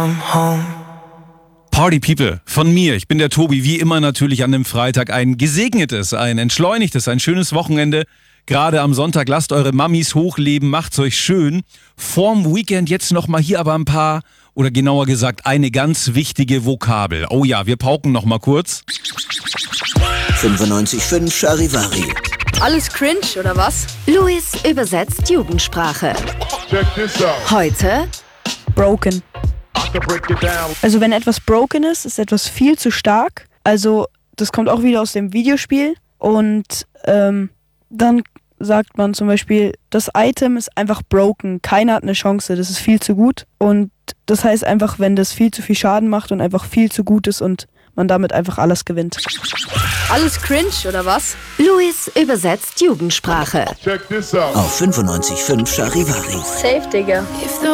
Party People von mir, ich bin der Tobi, wie immer natürlich an dem Freitag ein gesegnetes, ein entschleunigtes, ein schönes Wochenende. Gerade am Sonntag lasst eure Mammis hochleben, macht's euch schön. Vorm Weekend jetzt nochmal hier aber ein paar, oder genauer gesagt eine ganz wichtige Vokabel. Oh ja, wir pauken nochmal kurz. 95.5 Charivari. Alles cringe, oder was? Luis übersetzt Jugendsprache. Heute broken. Also wenn etwas broken ist etwas viel zu stark. Also das kommt auch wieder aus dem Videospiel. Und dann sagt man zum Beispiel, das Item ist einfach broken. Keiner hat eine Chance, das ist viel zu gut. Und das heißt einfach, wenn das viel zu viel Schaden macht und einfach viel zu gut ist und man damit einfach alles gewinnt. Alles cringe, oder was? Luis übersetzt Jugendsprache. Auf 95.5 Charivari. Safe, Digga.